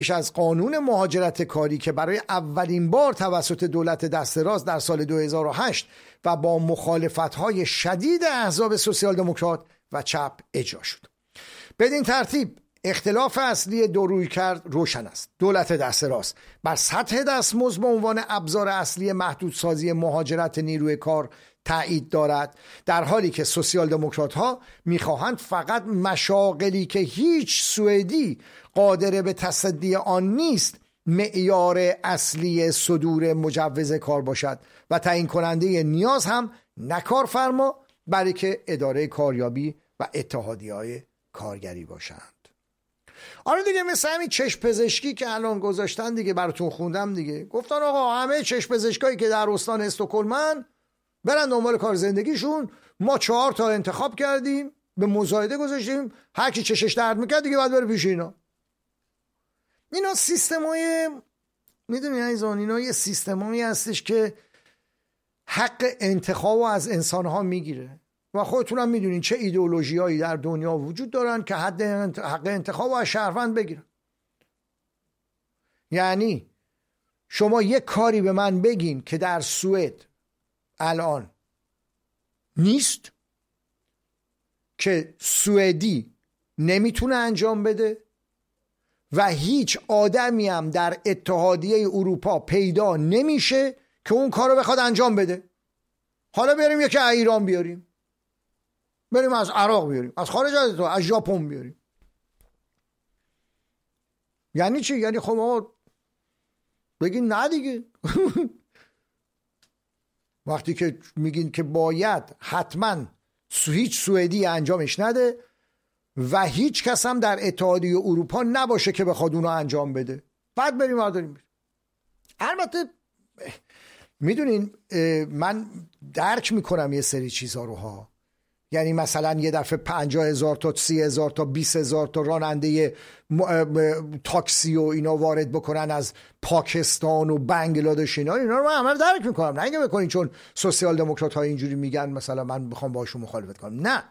از قانون مهاجرت کاری که برای اولین بار توسط دولت دست راست در سال 2008 و با مخالفت‌های شدید احزاب سوسیال دموکرات و چپ اجرا شد. بدین ترتیب اختلاف اصلی دو رویکرد روشن است. دولت دست راست بر سطح دستمزد به عنوان ابزار اصلی محدودسازی مهاجرت نیروی کار تأیید دارد، در حالی که سوسیال دموکرات ها میخواهند فقط مشاغلی که هیچ سوئدی قادر به تصدی آن نیست معیار اصلی صدور مجوز کار باشد و تعیین کننده نیاز هم نه کارفرما بلکه اداره کاریابی و اتحادیه‌های کارگری باشند. آره دیگه، مثل همین چشم پزشکی که الان گذاشتن دیگه، براتون خوندم دیگه، گفتن آقا همه چشم پزشکایی که در استان استکهلمن برن دنبال کار زندگیشون، ما 4 تا انتخاب کردیم، به مزایده گذاشتیم، هر کی چشش درد میکرد دیگه باید بره پیش اینا سیستمای، میدونی عزیزان، اینا یه سیستمایی هستش که حق انتخابو از انسانها میگیره و خودتونم میدونین چه ایدئولوژیایی در دنیا وجود دارن که حق انتخابو از شهروند بگیرن. یعنی شما یک کاری به من بگین که در سوئد الان نیست که سوئدی نمیتونه انجام بده و هیچ آدمی هم در اتحادیه اروپا پیدا نمیشه که اون کارو بخواد انجام بده. حالا بریم یکی از ایران بیاریم، بریم از عراق بیاریم، از خارج از ژاپن بیاریم. یعنی چی؟ یعنی خب آقا بگین نه دیگه. وقتی که میگین که باید حتما هیچ سوئدی انجامش نده و هیچ کس هم در اتحادیه اروپا نباشه که بخواد اونو انجام بده، بعد بریم برداریم. البته میدونین من درک میکنم یه سری چیزا رو ها، یعنی مثلا یه دفعه 50,000 تا 30,000 تا 20,000 تا راننده تاکسی و اینا وارد بکنن از پاکستان و بنگلادش، اینا رو من همه درک میکنم. نه اینکه بکنین چون سوسیال دموکرات ها اینجوری میگن مثلا من بخوام باشون مخالفت کنم. نه،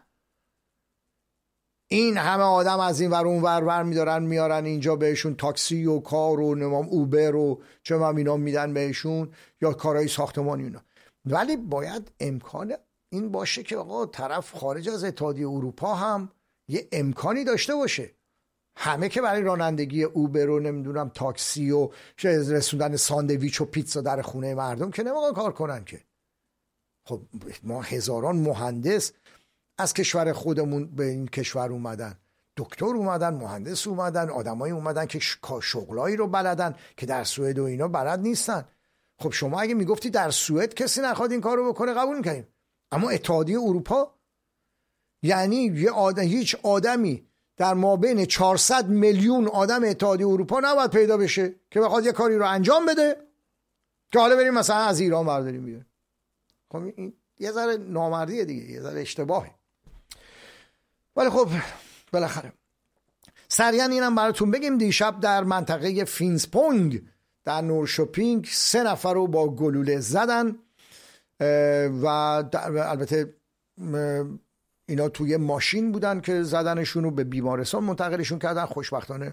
این همه آدم از این ور اون ور میارن اینجا، بهشون تاکسی و کار و نمام اوبر و چه هم اینا میدن بهشون، یا کارهای ساختمانی اینا. ولی باید امکان این باشه که آقا طرف خارج از اتحادیه اروپا هم یه امکانی داشته باشه. همه که برای رانندگی اوبر و نمیدونم تاکسی و رسوندن ساندویچ و پیتزا در خونه مردم که نمیخوان کار کنن که. خب ما هزاران مهندس از کشور خودمون به این کشور اومدن، دکتر اومدن، مهندس اومدن، آدمایی اومدن که شغلایی رو بلدن که در سوئد و اینا بلد نیستن. خب شما اگه میگفتی در سوئد کسی نخواد این کارو بکنه قبول میکنیم، اما اتحادیه اروپا یعنی هیچ آدمی در مابین 400 میلیون آدم اتحادیه اروپا نباید پیدا بشه که بخواد یه کاری رو انجام بده که حالا بریم مثلا از ایران برداریم بیاریم. خب این یه ذره نامردیه دیگه، یه ذره اشتباهه. ولی خب بالاخره سریعا اینم براتون بگیم، دیشب در منطقه فینسپونگ در نورشوپینگ 3 نفر رو با گلوله زدن و البته اینا توی ماشین بودن که زدنشون رو به بیمارستان منتقلشون کردن. خوشبختانه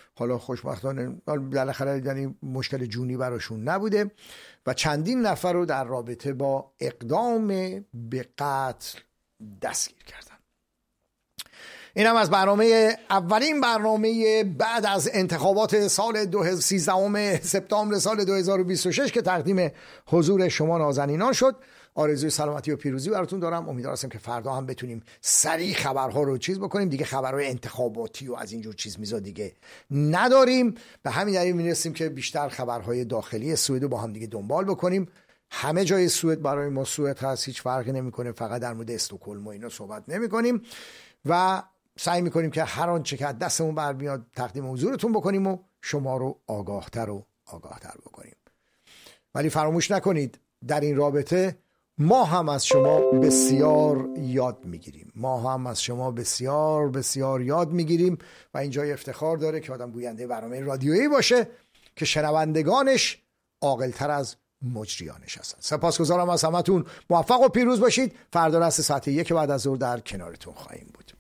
بالاخره یعنی مشکل جونی براشون نبوده و چندین نفر رو در رابطه با اقدام به قتل دستگیر کردن. اینم از اولین برنامه بعد از انتخابات سال 13 سپتامبر سال 2026 که تقدیم حضور شما نازنینان شد. آرزوی سلامتی و پیروزی براتون دارم. امیدوارم که فردا هم بتونیم سریع خبرها رو چیز بکنیم دیگه. خبرهای انتخاباتی و از اینجور چیز میزا دیگه نداریم. به همین دلیل میرسیم که بیشتر خبرهای داخلی سوئد رو با هم دیگه دنبال بکنیم. همه جای سوئد برای ما سوئد هست، هیچ فرقی نمیکنه، فقط در مورد استکهلم و اینا صحبت نمیکنیم و سعی میکنیم که هر آنچه که از دستمون برمیاد تقدیم حضورتون بکنیم و شما رو آگاهتر بکنیم. ولی فراموش نکنید در این رابطه ما هم از شما بسیار یاد میگیریم و اینجا افتخار داره که آدم گوینده برنامه رادیویی باشه که شنوندگانش عاقل‌تر از مجریانش هستن. سپاسگزارم از همتون. موفق و پیروز باشید. فردا راست ساعت 1 بعد از ظهر در کنارتون خواهیم بود.